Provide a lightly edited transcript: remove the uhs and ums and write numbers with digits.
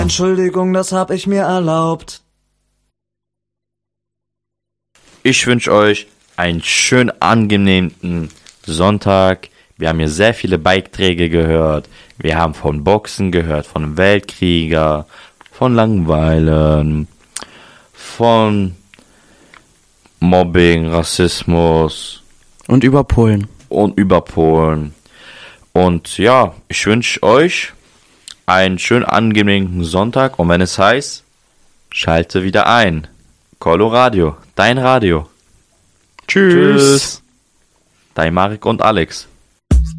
Entschuldigung, das hab ich mir erlaubt. Ich wünsche euch einen schön angenehmen Sonntag. Wir haben hier sehr viele Beiträge gehört. Wir haben von Boxen gehört, von Weltkrieger, von Langweilen, von Mobbing, Rassismus. Und über Polen. Und ja, ich wünsche euch einen schön angenehmen Sonntag. Und wenn es heißt, schalte wieder ein. Coloradio, dein Radio. Tschüss. Dein Marek und Alex.